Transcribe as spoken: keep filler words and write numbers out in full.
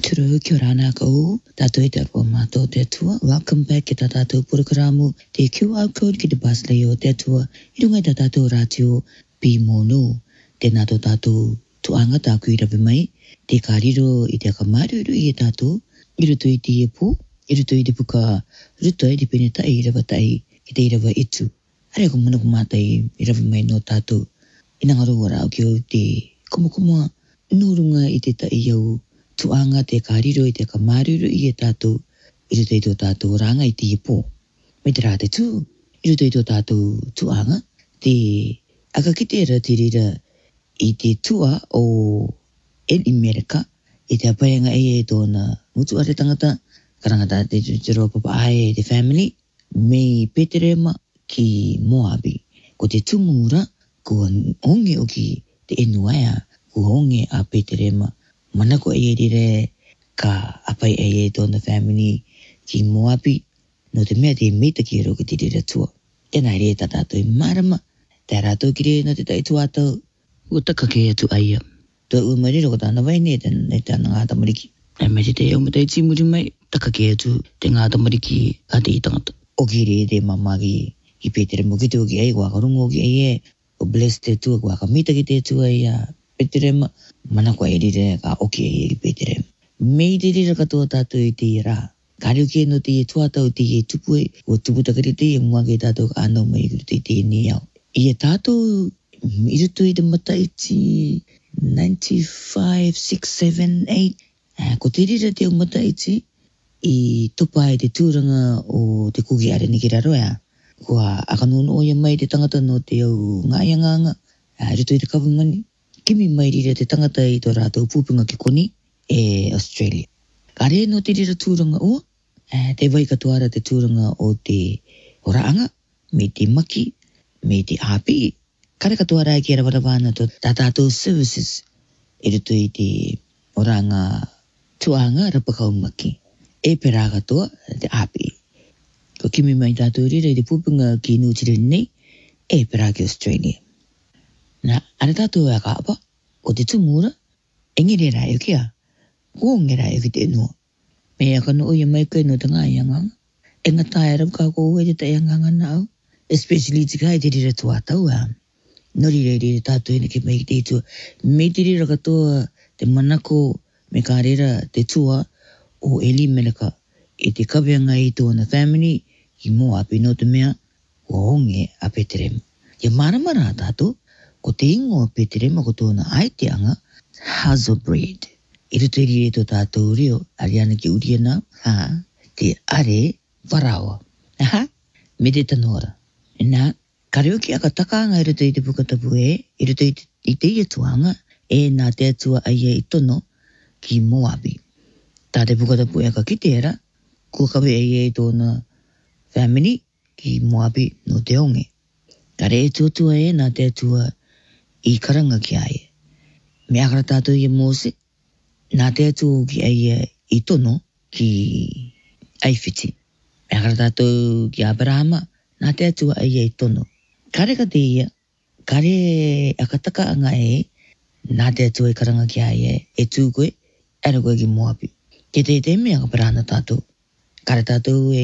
True, kia ora nā kau, tātou e te arua mātou te atua. Welcome back ki tā tātou porokaramu, te Q R code ki te bus leo te atua, i runga i tā tātou rātio pi mono, te nā tō tātou tuanga tāku i rawe mai, te kāriro i te akamāruru i e tātou, i ruto i te iepo, i ruto i te puka ruto i te pene tai i rawa tai, i te i rawa itu. Are ko mana ko mātai i rawe mai no tātou, i nangaroa rao ki o te komakoma nurunga i te tai au, tuanga te kāriro i te kamaruru i e tātou, i ruto i tō tātou ranga i te iepo. Me te rā te tū, i ruto i tō tātou tuanga, te akakitera te rira i te tua o en Amerika, i te apaenga e e tōna mutu are tangata, karangata te tiro papa ai e te family, me Peterema ki Moabi. Ko te tumura, ko onge o ki te enuaia, ko onge a Peterema, manako e rire ka apai e e tōna family ki Moabi, no te mea te meita ki ero ki te rira tua. Tēnā re tā tātou i marama, tā rātou ki re no te tai tuatau, o taka ke atu aia. Tō ua mariro ko tāna vai ne tāna ngā tamariki. E me te te au matai tīmuri mai, taka ke atu te ngā tamariki a te i tangata. O ki re te mamagi i Petere mo ki te o ki ei, kua karungo ki ei e, o bless te tua, kua ka mita ki te tua i a Peterema, mana koe rire ka oki e i Peterema. Mei te rira katoa tātou i te i rā. Kāre uke no te i tuatau te i tupu e, o tupu takari te i mua ke tātou ka anau mai i te te i ni au. I e tātou, i rutu i te mataiti, ninety-five, six, seven, eight, uh, ko te rira te o mataiti, i tupa e te tūranga o te kuki are ni ki raro ea. Kua akanono oia mai te tangata no te au ngāia nganga, uh, rutu i te kawimani. Kimi mai rira te tangata i tō rātou pūpunga ki koni e Australia. Ka re no te rira tūranga o, eh, te vai katoara te tūranga o te oraanga, me te maki, me te āpi. Kare katoara e ki rawarawāna tō tā tātou services e ruto i te oranga tuanga rapakau maki. E pera katoa te āpi. Ko kimi mai tātou rira i te pūpunga ki Nūtiri nei, e pera ki Australia. Nā, ana tātou e kaapa, o te tumura, engere rai o kia, kōnge rai o ki te enua. Me aka no oia mai koe no te ngā ianganga, e ngā tae rau kā kōua te tai anganga nā au, especially te kai te rira tuatau a. No rira i rira tātou ina ki mai ki te itua, me te rira katoa te manako me kā rira te tua o Eli Melaka, e te kaweanga i tōna family, ki Moabi no te mea, o honge a Peterema. Ia maramara tātou, ko te ingo a Peterema ko tōna aiteanga, Hazelbreed. I ruto i rire tō tātou reo, ariana ki uriana, ha, te are warawa. Aha, me te tanora. Nā, kareo ki aka takaanga i ruto i te pukatapu e, i ruto i te, i te ia tuanga, e nā te atua aia i tono ki Moabi. Tā te pukatapu e aka ki tēra, kua kawe e e tōna family ki Moabi no te onge. Kare e tūtua e nā te atua i karanga ki aia. Me akara tātou i Mose, nā te atua ki aia i tono ki Aifiti. Me akara tātou ki Abrahama, nā te atua aia i tono. Kare ka te ia, kare akataka anga e, nā te atua i karanga ki aia e tūkoe, era koe ki Moabi. Ke te te mea ka parana tātou. Kare tātou e